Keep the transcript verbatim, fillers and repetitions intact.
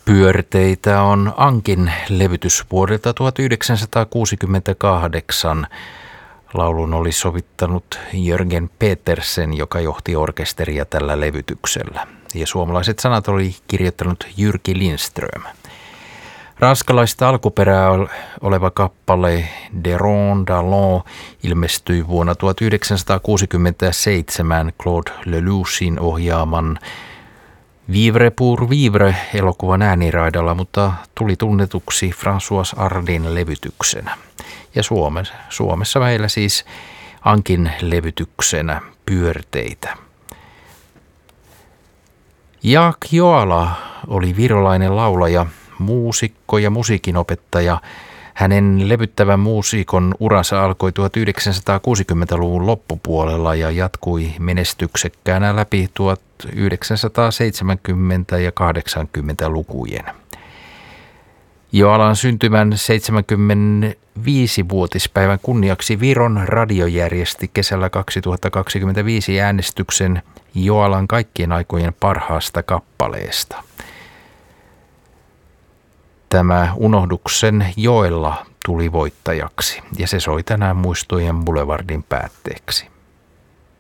Pyörteitä on Ankin levytys vuodelta tuhatyhdeksänsataakuusikymmentäkahdeksan. Laulun oli sovittanut Jörgen Petersen, joka johti orkesteria tällä levytyksellä. Ja suomalaiset sanat oli kirjoittanut Jyrki Lindström. Ranskalaista alkuperää oleva kappale De Rondalon ilmestyi vuonna tuhatyhdeksänsataakuusikymmentäseitsemän Claude Lelouchin ohjaaman Vivre pour vivre -elokuvan ääniraidalla, mutta tuli tunnetuksi François Hardin levytyksenä. Ja Suomessa, Suomessa meillä siis Ankin levytyksenä Pyörteitä. Jaak Joala oli virolainen laulaja, muusikko ja musiikinopettaja. Hänen levyttävän muusikon uransa alkoi tuhatyhdeksänsataakuusikymmentäluvun loppupuolella ja jatkui menestyksekkäänä läpi tuhatyhdeksänsataaseitsemänkymmentä- ja kahdeksankymmentälukujen. Joalan syntymän seitsemänkymmentäviisivuotispäivän kunniaksi Viron radio järjesti kesällä kaksituhattakaksikymmentäviisi äänestyksen Joalan kaikkien aikojen parhaasta kappaleesta. Tämä Unohduksen joella tuli voittajaksi ja se soi tänään Muistojen Boulevardin päätteeksi.